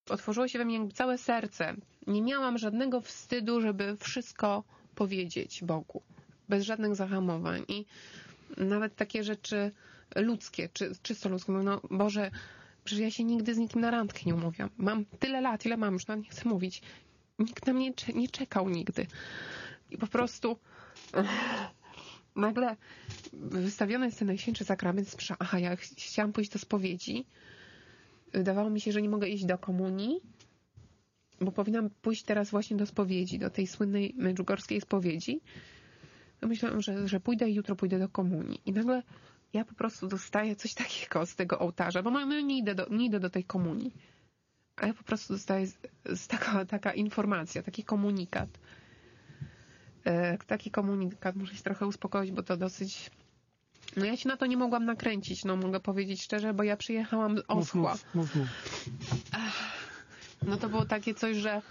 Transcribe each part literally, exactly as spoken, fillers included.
otworzyło się we mnie jakby całe serce. Nie miałam żadnego wstydu, żeby wszystko powiedzieć Bogu. Bez żadnych zahamowań. I nawet takie rzeczy ludzkie, czy, czysto ludzkie. No Boże, przecież ja się nigdy z nikim na randkę nie umówiłam. Mam tyle lat, ile mam, już nawet nie chcę mówić. Nikt na mnie nie czekał nigdy. I po prostu nagle wystawiony jest ten Najświętszy Sakrament. Aha, ja ch- chciałam pójść do spowiedzi. Wydawało mi się, że nie mogę iść do komunii, bo powinnam pójść teraz właśnie do spowiedzi, do tej słynnej medjugorskiej spowiedzi. No myślałam, że, że pójdę i jutro pójdę do komunii. I nagle ja po prostu dostaję coś takiego z tego ołtarza, bo no, nie, idę do, nie idę do tej komunii. A ja po prostu dostaję z, z taka, taka informacja, taki komunikat. E, taki komunikat, muszę się trochę uspokoić, bo to dosyć... No ja się na to nie mogłam nakręcić, no mogę powiedzieć szczerze, bo ja przyjechałam oschła. Mów, mów, mów. No to było takie coś, że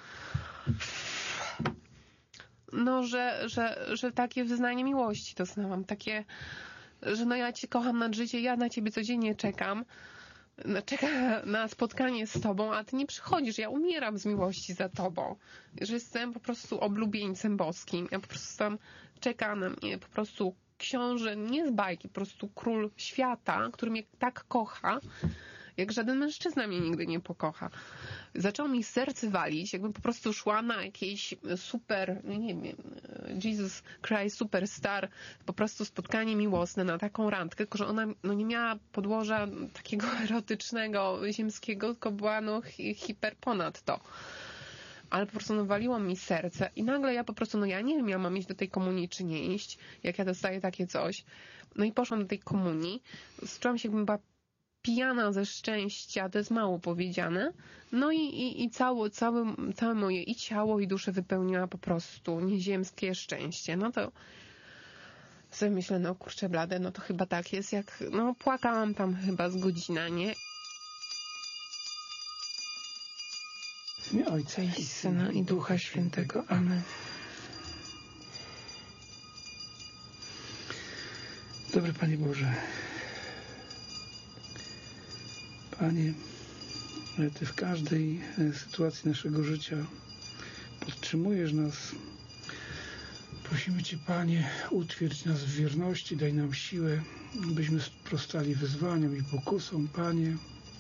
no, że, że, że takie wyznanie miłości doznałam. Takie, że no ja Cię kocham nad życie, ja na Ciebie codziennie czekam. Czekam na spotkanie z Tobą, a Ty nie przychodzisz. Ja umieram z miłości za Tobą. Że jestem po prostu oblubieńcem boskim. Ja po prostu tam czekam na mnie, po prostu książę, nie z bajki, po prostu król świata, który mnie tak kocha, jak żaden mężczyzna mnie nigdy nie pokocha. Zaczęło mi serce walić, jakbym po prostu szła na jakieś super, nie wiem, Jesus Christ Superstar, po prostu spotkanie miłosne na taką randkę, tylko że ona no, nie miała podłoża takiego erotycznego, ziemskiego, tylko była no hi, hiper ponad to. Ale po prostu no, waliło mi serce i nagle ja po prostu, no ja nie wiem, ja mam iść do tej komunii czy nie iść, jak ja dostaję takie coś. No i poszłam do tej komunii, czułam się jakbym była pijana ze szczęścia, to jest mało powiedziane. No i, i, i całe, całe, całe moje i ciało, i duszę wypełniła po prostu nieziemskie szczęście. No to sobie myślę, no kurczę blade, no to chyba tak jest, jak, no płakałam tam chyba z godzina, nie? W imię Ojca i Syna, i Ducha Świętego. Amen. Dobry Panie Boże, Panie, Ty w każdej sytuacji naszego życia podtrzymujesz nas. Prosimy Cię, Panie, utwierdź nas w wierności, daj nam siłę, byśmy sprostali wyzwaniom i pokusom, Panie.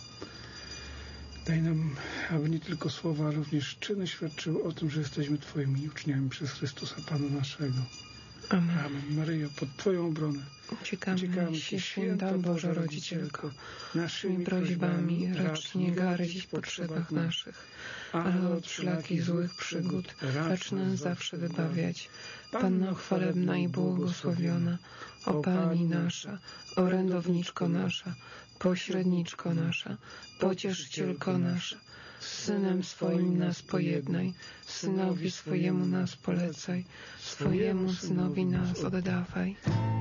Daj nam, aby nie tylko słowa, ale również czyny świadczyły o tym, że jesteśmy Twoimi uczniami przez Chrystusa Pana naszego. Amen. Amen. Maryjo, pod Twoją obronę uciekamy się, święta Boża Rodzicielko, naszymi prośbami racz nie gardzić w potrzebach naszych, ale od wszelakich złych przygód racz nas zawsze wybawiać. Panno chwalebna i błogosławiona, o Pani nasza, orędowniczko nasza, pośredniczko nasza, pocieszycielko nasza, z Synem swoim nas pojednaj, Synowi swojemu nas polecaj, swojemu Synowi nas oddawaj.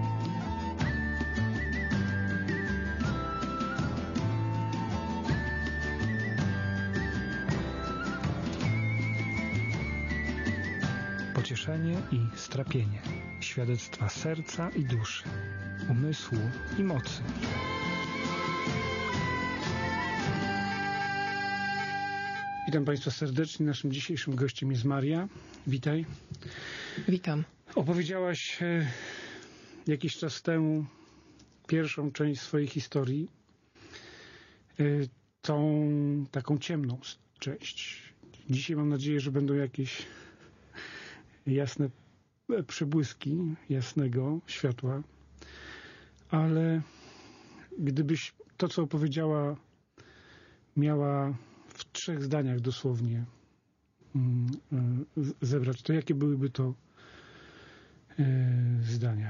Pocieszenie i strapienie, świadectwa serca i duszy, umysłu i mocy. Witam Państwa serdecznie. Naszym dzisiejszym gościem jest Maria. Witaj. Witam. Opowiedziałaś e, jakiś czas temu pierwszą część swojej historii, e, tą taką ciemną część. Dzisiaj mam nadzieję, że będą jakieś jasne przebłyski jasnego światła, ale gdybyś to, co opowiedziała, miała w trzech zdaniach dosłownie zebrać, to jakie byłyby to zdania?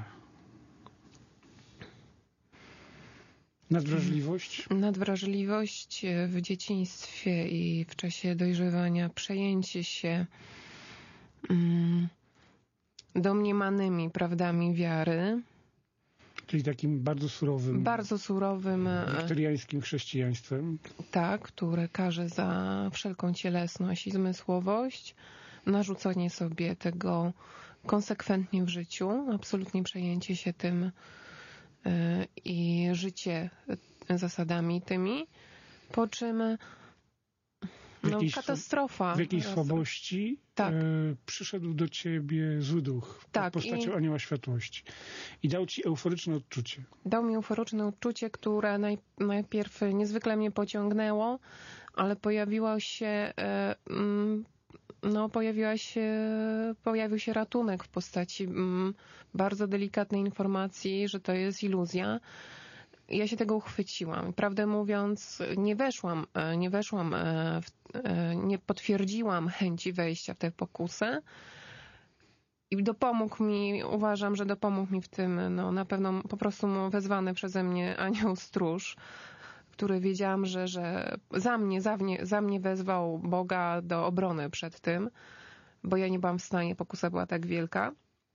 Nadwrażliwość? Nadwrażliwość w dzieciństwie i w czasie dojrzewania, przejęcie się mm, domniemanymi prawdami wiary. Czyli takim bardzo surowym, bardzo surowym wiktoriańskim chrześcijaństwem. Tak, które każe za wszelką cielesność i zmysłowość, narzucenie sobie tego konsekwentnie w życiu, absolutnie przejęcie się tym yy, i życie zasadami tymi, po czym w jakiejś, no, katastrofa. w jakiejś słabości tak. e, przyszedł do ciebie zły duch tak, pod postacią i... anioła światłości i dał ci euforyczne odczucie. Dał mi euforyczne odczucie, które naj, najpierw niezwykle mnie pociągnęło, ale pojawiło się, e, mm, no, pojawiła się, pojawił się ratunek w postaci mm, bardzo delikatnej informacji, że to jest iluzja. Ja się tego uchwyciłam. Prawdę mówiąc, nie weszłam, nie weszłam, w, nie potwierdziłam chęci wejścia w tę pokusę. I dopomógł mi, uważam, że dopomógł mi w tym, no na pewno po prostu wezwany przeze mnie anioł stróż, który wiedziałam, że, że za mnie, za mnie, za mnie wezwał Boga do obrony przed tym, bo ja nie byłam w stanie, pokusa była tak wielka.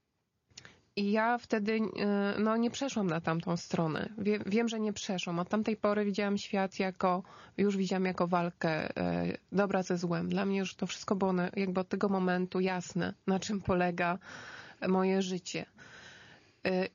I ja wtedy no, nie przeszłam na tamtą stronę. Wie, wiem, że nie przeszłam. Od tamtej pory widziałam świat jako, już widziałam jako walkę e, dobra ze złem. Dla mnie już to wszystko było na, jakby od tego momentu jasne, na czym polega moje życie. E,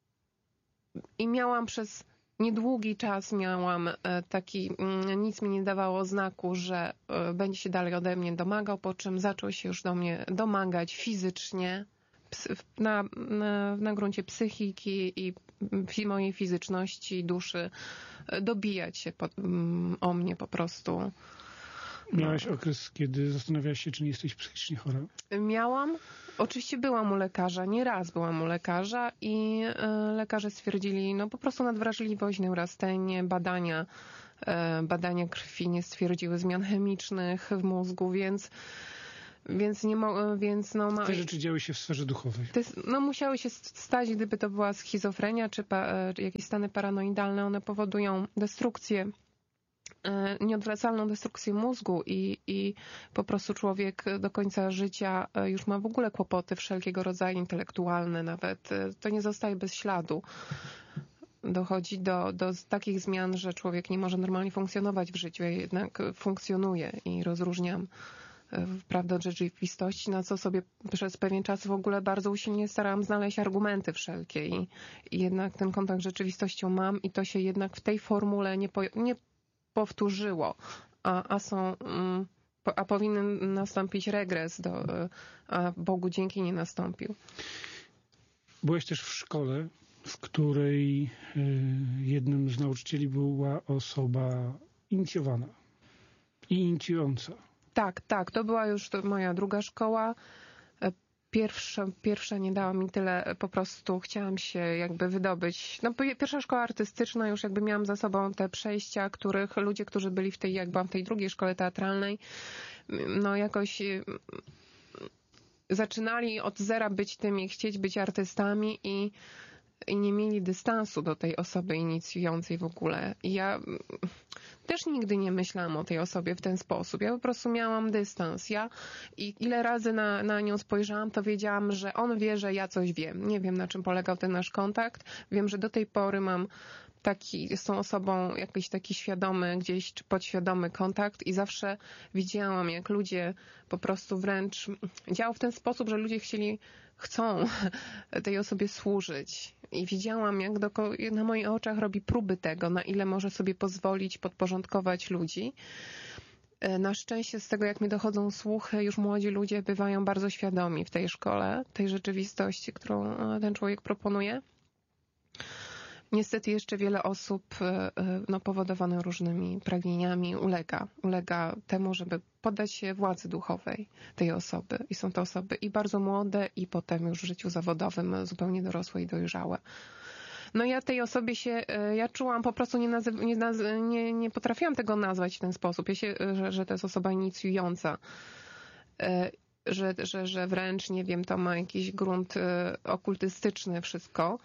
I miałam przez niedługi czas, miałam e, taki, mm, nic mi nie dawało znaku, że e, będzie się dalej ode mnie domagał, po czym zaczął się już do mnie domagać fizycznie, Na, na, na gruncie psychiki i mojej fizyczności, duszy, dobijać się po, o mnie po prostu. Miałaś okres, kiedy zastanawiałaś się, czy nie jesteś psychicznie chora? Miałam. Oczywiście byłam u lekarza, nie raz byłam u lekarza i lekarze stwierdzili, no po prostu nadwrażliwość, neurastenię, badania, badania krwi nie stwierdziły zmian chemicznych w mózgu, więc Więc nie mo- więc no ma... Te rzeczy działy się w sferze duchowej. Te, no musiały się stać, gdyby to była schizofrenia czy, pa, czy jakieś stany paranoidalne, one powodują destrukcję, e, nieodwracalną destrukcję mózgu i, i po prostu człowiek do końca życia już ma w ogóle kłopoty wszelkiego rodzaju, intelektualne nawet. To nie zostaje bez śladu. Dochodzi do, do takich zmian, że człowiek nie może normalnie funkcjonować w życiu, ja jednak funkcjonuje i rozróżniam prawdę od rzeczywistości, na co sobie przez pewien czas w ogóle bardzo usilnie starałam znaleźć argumenty wszelkie i, i jednak ten kontakt z rzeczywistością mam i to się jednak w tej formule nie, po, nie powtórzyło, a, a są, a powinien nastąpić regres, do, a Bogu dzięki nie nastąpił. Byłeś też w szkole, w której jednym z nauczycieli była osoba inicjowana i inicjująca. Tak, tak. To była już to moja druga szkoła. Pierwsza, pierwsza nie dała mi tyle, po prostu chciałam się jakby wydobyć. No, pierwsza szkoła artystyczna, już jakby miałam za sobą te przejścia, których ludzie, którzy byli w tej, jak byłam w tej drugiej szkole teatralnej, no jakoś zaczynali od zera być tymi, chcieć być artystami i i nie mieli dystansu do tej osoby inicjującej w ogóle. I ja też nigdy nie myślałam o tej osobie w ten sposób. Ja po prostu miałam dystans. Ja i ile razy na, na nią spojrzałam, to wiedziałam, że on wie, że ja coś wiem. Nie wiem, na czym polegał ten nasz kontakt. Wiem, że do tej pory mam taki, z tą osobą jakiś taki świadomy gdzieś, czy podświadomy kontakt i zawsze widziałam, jak ludzie po prostu wręcz działał w ten sposób, że ludzie chcieli, chcą tej osobie służyć. I widziałam, jak do, na moich oczach robi próby tego, na ile może sobie pozwolić podporządkować ludzi. Na szczęście z tego, jak mi dochodzą słuchy, już młodzi ludzie bywają bardzo świadomi w tej szkole, tej rzeczywistości, którą ten człowiek proponuje. Niestety jeszcze wiele osób no, powodowane różnymi pragnieniami ulega, ulega temu, żeby poddać się władzy duchowej tej osoby. I są to osoby i bardzo młode, i potem już w życiu zawodowym zupełnie dorosłe i dojrzałe. No ja tej osobie się, ja czułam po prostu, nie, nazy- nie, naz- nie, nie potrafiłam tego nazwać w ten sposób, ja się, że, że to jest osoba inicjująca. Że, że, że wręcz, nie wiem, to ma jakiś grunt okultystyczny wszystko.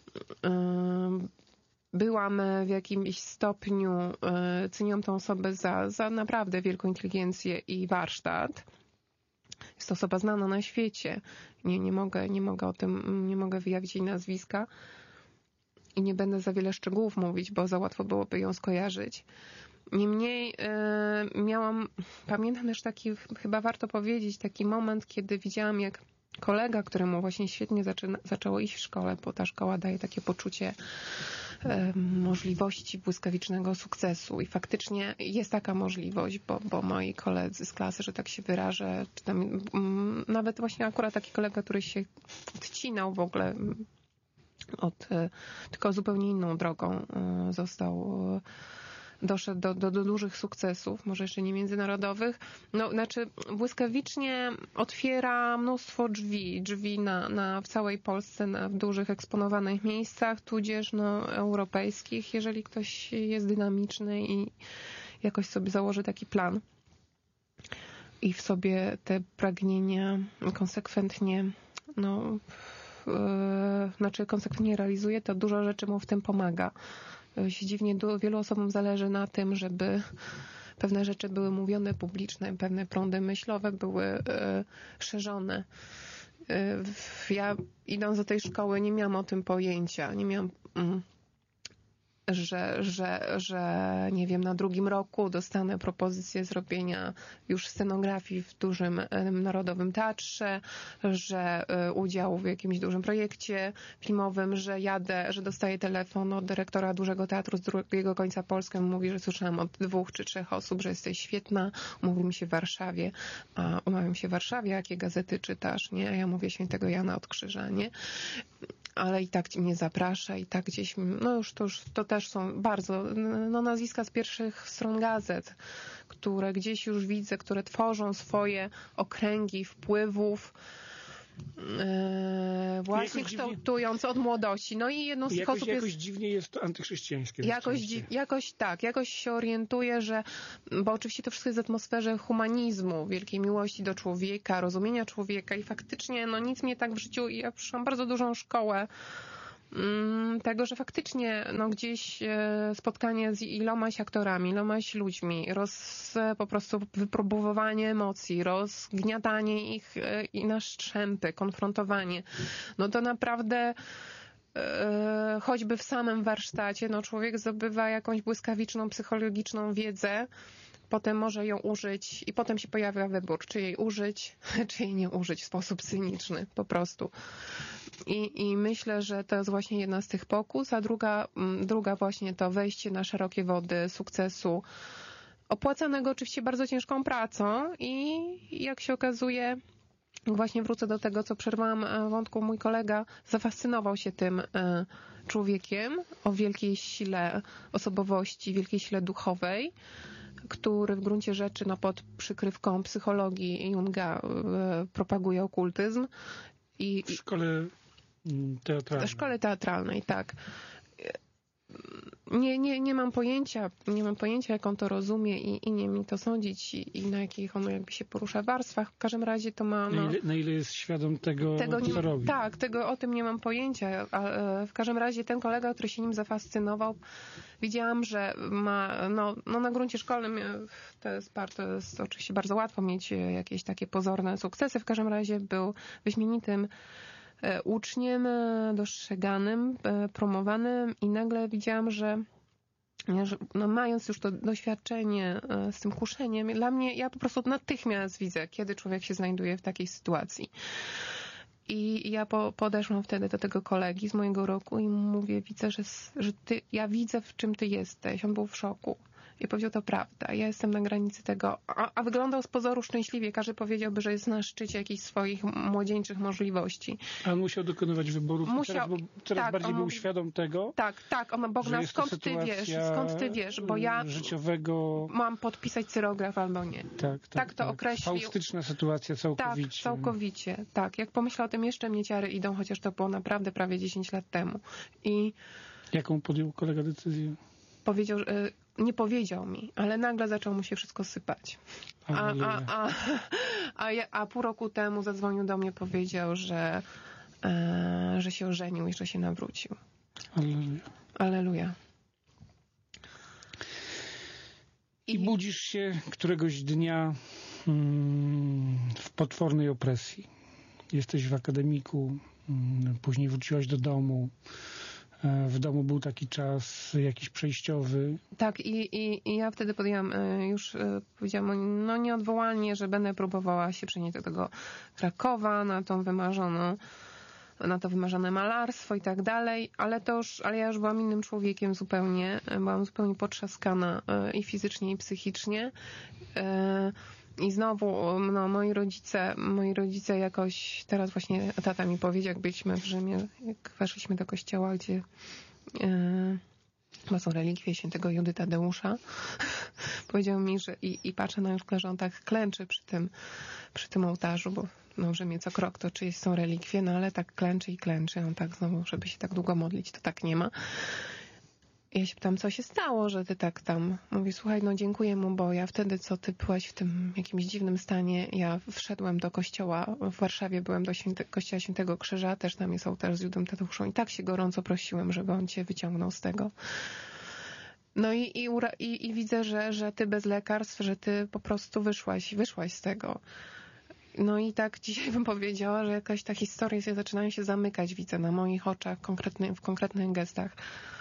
Byłam w jakimś stopniu, ceniłam tę osobę za, za naprawdę wielką inteligencję i warsztat. Jest to osoba znana na świecie. Nie, nie mogę, nie mogę o tym, nie mogę wyjawić jej nazwiska i nie będę za wiele szczegółów mówić, bo za łatwo byłoby ją skojarzyć. Niemniej yy, miałam, pamiętam też taki, chyba warto powiedzieć, taki moment, kiedy widziałam, jak kolega, któremu właśnie świetnie zaczyna, zaczęło iść w szkole, bo ta szkoła daje takie poczucie możliwości błyskawicznego sukcesu i faktycznie jest taka możliwość, bo, bo moi koledzy z klasy, że tak się wyrażę, czy tam, nawet właśnie akurat taki kolega, który się odcinał w ogóle od, tylko zupełnie inną drogą został, doszedł do, do, do dużych sukcesów, może jeszcze nie międzynarodowych. No, znaczy błyskawicznie otwiera mnóstwo drzwi, drzwi na, na w całej Polsce, na, w dużych eksponowanych miejscach, tudzież no, europejskich, jeżeli ktoś jest dynamiczny i jakoś sobie założy taki plan i w sobie te pragnienia konsekwentnie no, yy, znaczy konsekwentnie realizuje, to dużo rzeczy mu w tym pomaga. Się dziwnie wielu osobom zależy na tym, żeby pewne rzeczy były mówione publiczne, pewne prądy myślowe były y, szerzone. Y, ja idąc do tej szkoły nie miałam o tym pojęcia. Nie miałam, mm, że, że, że nie wiem, na drugim roku dostanę propozycję zrobienia już scenografii w dużym Narodowym Teatrze, że udział w jakimś dużym projekcie filmowym, że jadę, że dostaję telefon od dyrektora dużego teatru z drugiego końca Polski. On mówi, że słyszałam od dwóch czy trzech osób, że jesteś świetna. Umówi mi się w Warszawie. A umawiam się w Warszawie, jakie gazety czytasz, nie? A ja mówię Świętego Jana od Krzyża, nie? Ale i tak mnie zaprasza, i tak gdzieś, no już to, już to też są bardzo, no nazwiska z pierwszych stron gazet, które gdzieś już widzę, które tworzą swoje okręgi wpływów, Yy, właśnie kształtując dziwnie, od młodości. No i jedną z tych jakoś, osób jakoś jest... dziwnie jest to antychrześcijańskie. Jakoś, jakoś tak, jakoś się orientuję, że, bo oczywiście to wszystko jest w atmosferze humanizmu, wielkiej miłości do człowieka, rozumienia człowieka i faktycznie no nic mnie tak w życiu, ja przyszłam bardzo dużą szkołę tego, że faktycznie no, gdzieś spotkanie z ilomaś aktorami, ilomaś ludźmi, roz, po prostu wypróbowanie emocji, rozgniatanie ich i na strzępy, konfrontowanie, no to naprawdę choćby w samym warsztacie, no człowiek zdobywa jakąś błyskawiczną, psychologiczną wiedzę, potem może ją użyć i potem się pojawia wybór, czy jej użyć, czy jej nie użyć w sposób cyniczny, po prostu. I, i myślę, że to jest właśnie jedna z tych pokus, a druga, druga właśnie to wejście na szerokie wody sukcesu, opłacanego oczywiście bardzo ciężką pracą i jak się okazuje, właśnie wrócę do tego, co przerwałam wątku, mój kolega zafascynował się tym człowiekiem o wielkiej sile osobowości, wielkiej sile duchowej, który w gruncie rzeczy no, pod przykrywką psychologii Junga propaguje okultyzm. I, w szkole teatralnej. W szkole teatralnej, tak. Nie, nie, nie mam pojęcia, nie mam pojęcia, jak on to rozumie i, i nie mi to sądzić i, i na jakich on jakby się porusza warstwach. W każdym razie to ma... No, na, ile, na ile jest świadom tego, tego co nie, robi. Tak, tego, o tym nie mam pojęcia. A w każdym razie ten kolega, który się nim zafascynował, widziałam, że ma, no, no na gruncie szkolnym to jest, to jest oczywiście bardzo łatwo mieć jakieś takie pozorne sukcesy. W każdym razie był wyśmienitym uczniem, dostrzeganym, promowanym i nagle widziałam, że, że no mając już to doświadczenie z tym kuszeniem, dla mnie, ja po prostu natychmiast widzę, kiedy człowiek się znajduje w takiej sytuacji. I ja po, podeszłam wtedy do tego kolegi z mojego roku i mówię, widzę, że, że ty, ja widzę, w czym ty jesteś. On był w szoku. I powiedział, to prawda, ja jestem na granicy tego, a, a wyglądał z pozoru szczęśliwie, każdy powiedziałby, że jest na szczycie jakichś swoich młodzieńczych możliwości. A on musiał dokonywać wyborów, musiał, teraz, bo coraz tak, bardziej był mówi, świadom tego, tak, tak, on Bogna, skąd ty wiesz, skąd ty wiesz, bo ja życiowego... mam podpisać cyrograf albo nie. Tak, tak, tak to tak. określił. Faustyczna sytuacja całkowicie. Tak, całkowicie, tak. Jak pomyślę o tym, jeszcze mnie ciary idą, chociaż to było naprawdę prawie dziesięć lat temu. I jaką podjął kolega decyzję? Powiedział, nie powiedział mi, ale nagle zaczęło mu się wszystko sypać. A, a, a, a, ja, a pół roku temu zadzwonił do mnie, powiedział, że, e, że się ożenił i że się nawrócił. Alleluja. Alleluja. I, I budzisz się któregoś dnia mm, w potwornej opresji. Jesteś w akademiku, mm, później wróciłaś do domu. W domu był taki czas jakiś przejściowy. Tak, i, i, i ja wtedy podjęłam, już powiedziałam, no nieodwołalnie, że będę próbowała się przenieść do tego Krakowa, na tą wymarzoną na to wymarzone malarstwo i tak dalej, ale to już, ale ja już byłam innym człowiekiem zupełnie, byłam zupełnie potrzaskana i fizycznie, i psychicznie. I znowu, no, moi rodzice, moi rodzice jakoś, teraz właśnie tata mi powiedział, jak byliśmy w Rzymie, jak weszliśmy do kościoła, gdzie chyba są relikwie świętego Judy Tadeusza, powiedział mi, że i, i patrzę na Józka, że on tak klęczy przy tym, przy tym ołtarzu, bo no, w Rzymie co krok to czyjeś są relikwie, no ale tak klęczy i klęczy, on tak znowu, żeby się tak długo modlić, to tak nie ma. Ja się pytam, co się stało, że ty tak tam... Mówi, słuchaj, no dziękuję mu, bo ja wtedy, co ty byłaś w tym jakimś dziwnym stanie, ja wszedłem do kościoła, w Warszawie byłem do święte, kościoła Świętego Krzyża, też tam jest ołtarz z Judą Tadeuszą i tak się gorąco prosiłem, żeby on cię wyciągnął z tego. No i, i, i, i widzę, że, że ty bez lekarstw, że ty po prostu wyszłaś, wyszłaś z tego. No i tak dzisiaj bym powiedziała, że jakaś ta historia się zaczynają się zamykać, widzę na moich oczach, konkretny, w konkretnych gestach.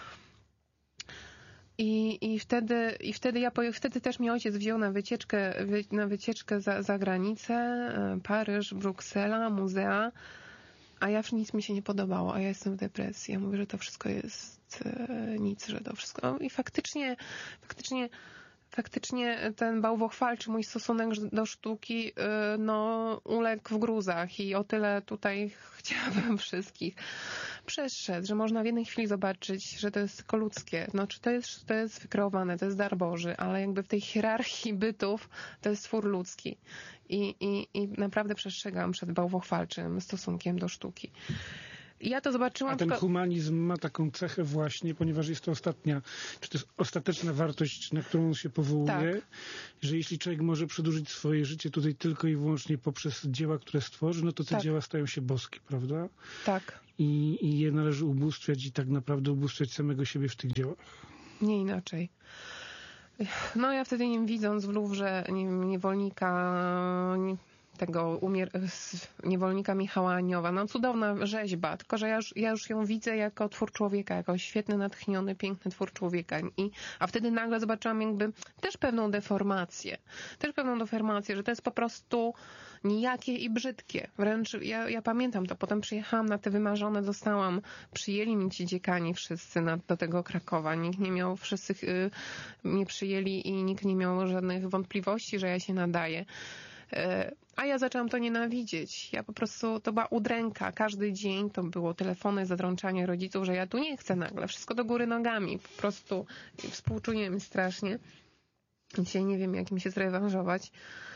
I, i, wtedy, i wtedy ja wtedy też mnie ojciec wziął na wycieczkę, wy, na wycieczkę za, za granicę, Paryż, Bruksela, muzea, a ja nic mi się nie podobało, a ja jestem w depresji. Ja mówię, że to wszystko jest e, nic, że to wszystko... No i faktycznie, faktycznie, faktycznie ten bałwochwalczy mój stosunek do sztuki e, no, uległ w gruzach i o tyle tutaj chciałabym wszystkich przestrzec, że można w jednej chwili zobaczyć, że to jest tylko ludzkie. No, czy to jest, to jest wykreowane, to jest dar Boży, ale jakby w tej hierarchii bytów to jest twór ludzki. I, i, i naprawdę przestrzegam przed bałwochwalczym stosunkiem do sztuki. I ja to zobaczyłam... A ten tylko... humanizm ma taką cechę właśnie, ponieważ jest to ostatnia, czy to jest ostateczna wartość, na którą on się powołuje, tak. Że jeśli człowiek może przedłużyć swoje życie tutaj tylko i wyłącznie poprzez dzieła, które stworzy, no to te tak. dzieła stają się boskie, prawda? Tak. I, I je należy ubóstwiać i tak naprawdę ubóstwiać samego siebie w tych dziełach. Nie inaczej. No ja wtedy nim widząc w Luwrze niewolnika... Nie... tego umier- niewolnika Michała Anioła. No cudowna rzeźba, tylko że ja już, ja już ją widzę jako twór człowieka, jako świetny, natchniony, piękny twór człowieka. I, a wtedy nagle zobaczyłam jakby też pewną deformację. Też pewną deformację, że to jest po prostu nijakie i brzydkie. Wręcz ja, ja pamiętam to. Potem przyjechałam na te wymarzone, dostałam, przyjęli mi ci dziekani wszyscy na, do tego Krakowa. Nikt nie miał, wszyscy y, mnie przyjęli i nikt nie miał żadnych wątpliwości, że ja się nadaję. A ja zaczęłam to nienawidzieć. Ja po prostu, to była udręka. Każdy dzień to było telefony, zadrączanie rodziców, że ja tu nie chcę nagle. Wszystko do góry nogami. Po prostu współczuję mi strasznie. Dzisiaj nie wiem, jak mi się zrewanżować.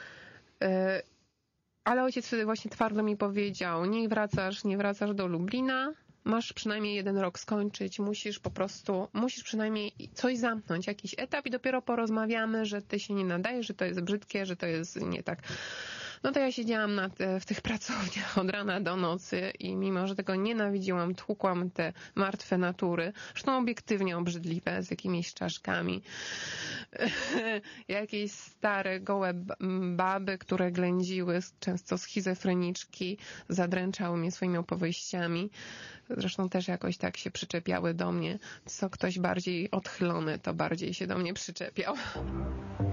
Ale ojciec wtedy właśnie twardo mi powiedział, nie wracasz, nie wracasz do Lublina. Masz przynajmniej jeden rok skończyć, musisz po prostu, musisz przynajmniej coś zamknąć, jakiś etap i dopiero porozmawiamy, że ty się nie nadajesz, że to jest brzydkie, że to jest nie tak. No to ja siedziałam na te, w tych pracowniach od rana do nocy i mimo, że tego nienawidziłam, tłukłam te martwe natury, zresztą obiektywnie obrzydliwe, z jakimiś czaszkami. Jakieś stare, gołe baby, które ględziły, często schizofreniczki, zadręczały mnie swoimi opowieściami. Zresztą też jakoś tak się przyczepiały do mnie. Co ktoś bardziej odchylony, to bardziej się do mnie przyczepiał.